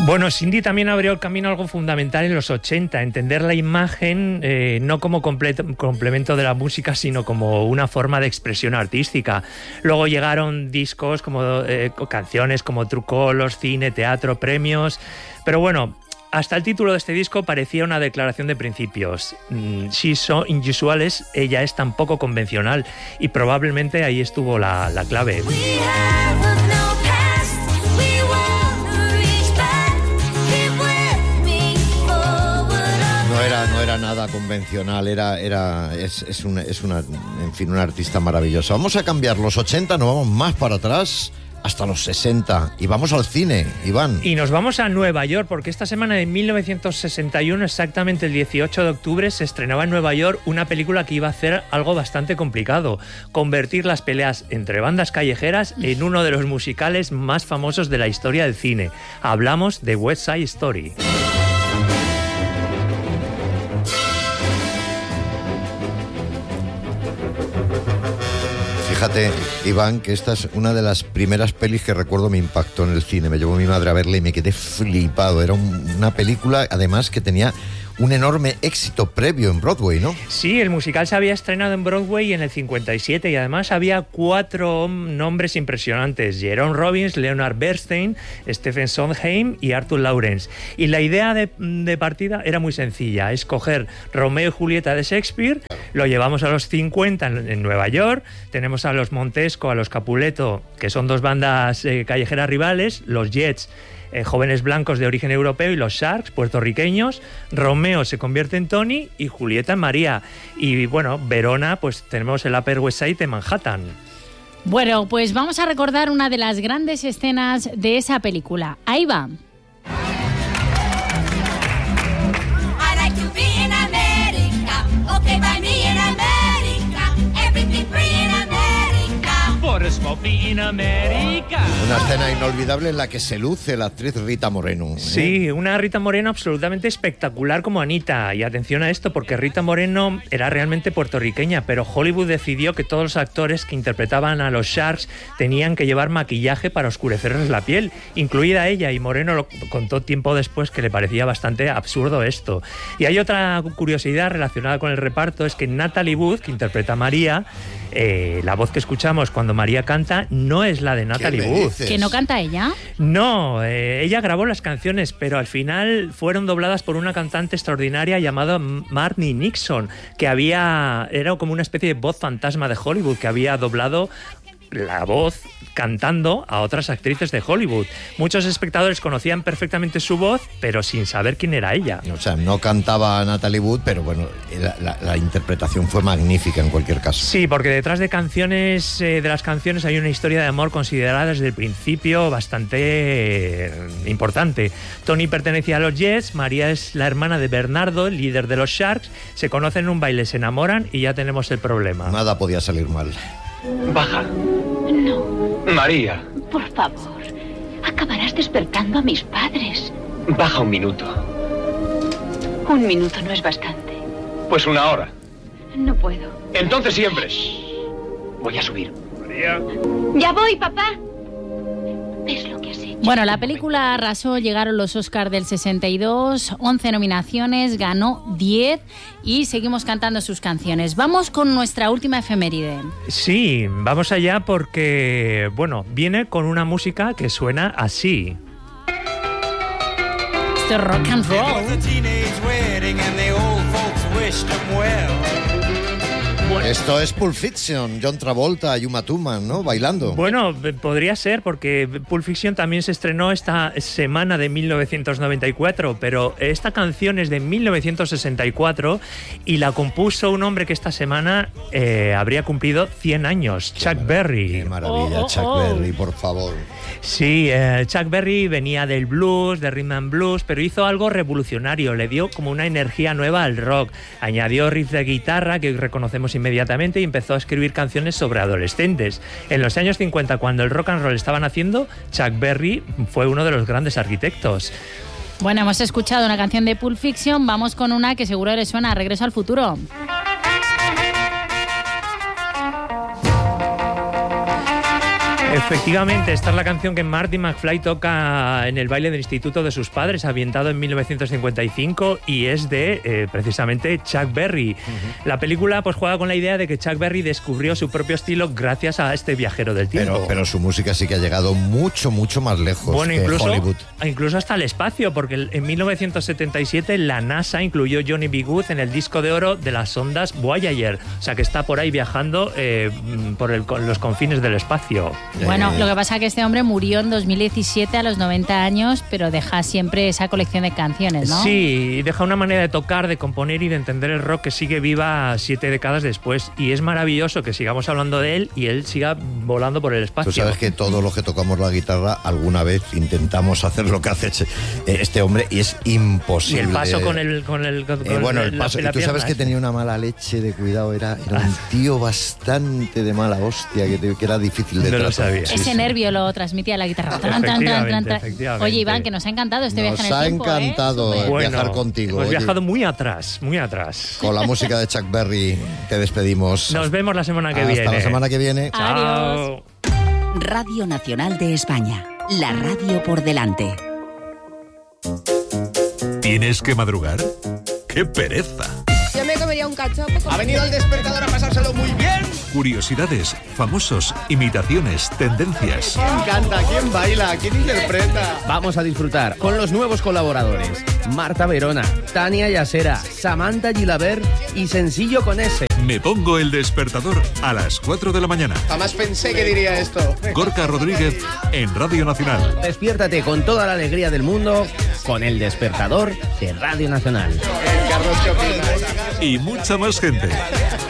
Bueno, Cindy también abrió el camino a algo fundamental en los 80, entender la imagen no como complemento de la música, sino como una forma de expresión artística. Luego llegaron discos como canciones como True Colors, cine, teatro, premios, pero bueno, hasta el título de este disco parecía una declaración de principios. She's so unusual, ella es tan poco convencional, y probablemente ahí estuvo la clave. No era nada convencional, es una artista maravillosa. Vamos a cambiar los 80, nos vamos más para atrás, hasta los 60, y vamos al cine, Iván. Y nos vamos a Nueva York, porque esta semana de 1961, exactamente el 18 de octubre, se estrenaba en Nueva York una película que iba a hacer algo bastante complicado: convertir las peleas entre bandas callejeras en uno de los musicales más famosos de la historia del cine. Hablamos de West Side Story. Fíjate, Iván, que esta es una de las primeras pelis que recuerdo me impactó en el cine. Me llevó mi madre a verla y me quedé flipado. Era una película, además, que tenía un enorme éxito previo en Broadway, ¿no? Sí, el musical se había estrenado en Broadway en el 57 y además había 4 nombres impresionantes: Jerome Robbins, Leonard Bernstein, Stephen Sondheim y Arthur Lawrence. Y la idea de partida era muy sencilla: escoger Romeo y Julieta de Shakespeare, lo llevamos a los 50 en Nueva York, tenemos a los Montesco, a los Capuleto, que son 2 bandas callejeras rivales, los Jets, jóvenes blancos de origen europeo, y los Sharks, puertorriqueños. Romeo se convierte en Tony y Julieta en María. Y bueno, Verona, pues tenemos el Upper West Side de Manhattan. Bueno, pues vamos a recordar una de las grandes escenas de esa película. Ahí va. Una escena inolvidable en la que se luce la actriz Rita Moreno. Sí, una Rita Moreno absolutamente espectacular como Anita. Y atención a esto, porque Rita Moreno era realmente puertorriqueña, pero Hollywood decidió que todos los actores que interpretaban a los Sharks tenían que llevar maquillaje para oscurecerles la piel, incluida ella, y Moreno lo contó tiempo después que le parecía bastante absurdo esto. Y hay otra curiosidad relacionada con el reparto: es que Natalie Wood, que interpreta a María, la voz que escuchamos cuando María canta no es la de Natalie Wood. ¿Que no canta ella? No, ella grabó las canciones, pero al final fueron dobladas por una cantante extraordinaria llamada Marnie Nixon, que era como una especie de voz fantasma de Hollywood, que había doblado la voz cantando a otras actrices de Hollywood. Muchos espectadores conocían perfectamente su voz, pero sin saber quién era ella. O sea, no cantaba Natalie Wood, pero bueno, la interpretación fue magnífica en cualquier caso. Sí, porque detrás de las canciones hay una historia de amor considerada desde el principio bastante importante. Tony pertenecía a los Jets, María es la hermana de Bernardo, el líder de los Sharks. Se conocen en un baile, se enamoran y ya tenemos el problema. Nada podía salir mal. Baja. No. María. Por favor, acabarás despertando a mis padres. Baja 1 minuto. 1 minuto no es bastante. Pues 1 hora. No puedo. Entonces siempre. Voy a subir. María. Ya voy, papá. ¿Ves lo que has hecho? Bueno, la película arrasó, llegaron los Oscars del 62, 11 nominaciones, ganó 10 y seguimos cantando sus canciones. Vamos con nuestra última efeméride. Sí, vamos allá porque, bueno, viene con una música que suena así. Esto es rock and roll. Esto es Pulp Fiction, John Travolta y Uma Thurman, ¿no? Bailando. Bueno, podría ser, porque Pulp Fiction también se estrenó esta semana de 1994, pero esta canción es de 1964 y la compuso un hombre que esta semana habría cumplido 100 años, Chuck Berry. Qué maravilla, Chuck Berry, por favor. Sí, Chuck Berry venía del blues, de rhythm and blues, pero hizo algo revolucionario, le dio como una energía nueva al rock, añadió riffs de guitarra que hoy reconocemos inmediatamente y empezó a escribir canciones sobre adolescentes. En los años 50, cuando el rock and roll estaba naciendo, Chuck Berry fue uno de los grandes arquitectos. Bueno, hemos escuchado una canción de Pulp Fiction, vamos con una que seguro le suena: Regreso al futuro. Efectivamente, esta es la canción que Marty McFly toca en el baile del instituto de sus padres, ambientado en 1955, y es de precisamente Chuck Berry. La película pues juega con la idea de que Chuck Berry descubrió su propio estilo gracias a este viajero del tiempo. Pero su música sí que ha llegado mucho más lejos que Hollywood. Incluso hasta el espacio, porque en 1977 la NASA incluyó Johnny B. Good en el disco de oro de las sondas Voyager. O sea que está por ahí viajando por los confines del espacio. Bueno, lo que pasa es que este hombre murió en 2017 a los 90 años, pero deja siempre esa colección de canciones, ¿no? Sí, deja una manera de tocar, de componer y de entender el rock que sigue viva 7 décadas después. Y es maravilloso que sigamos hablando de él y él siga volando por el espacio. Tú sabes que todos los que tocamos la guitarra alguna vez intentamos hacer lo que hace este hombre y es imposible. Y el paso con el paso. Y tú sabes que tenía una mala leche de cuidado, era un tío bastante de mala hostia, que era difícil de tratar. Ese nervio lo transmitía la guitarra. Efectivamente. Oye, Iván, que nos ha encantado este viaje en el tiempo. Nos ha encantado viajar contigo. Hemos viajado muy atrás. Con la música de Chuck Berry te despedimos. Nos vemos la semana que viene. Hasta la semana que viene. Adiós. Radio Nacional de España. La radio por delante. ¿Tienes que madrugar? ¡Qué pereza! Yo me comería un cachopo. Ha venido el despertador a pasárselo muy bien. Curiosidades, famosos, imitaciones, tendencias. ¿Quién canta? ¿Quién baila? ¿Quién interpreta? Vamos a disfrutar con los nuevos colaboradores. Marta Verona, Tania Yasera, Samantha Gilabert y Sencillo con S. Me pongo el despertador a las 4 de la mañana. Jamás pensé que diría esto. Gorka Rodríguez en Radio Nacional. Despiértate con toda la alegría del mundo con el despertador de Radio Nacional. Y mucha más gente.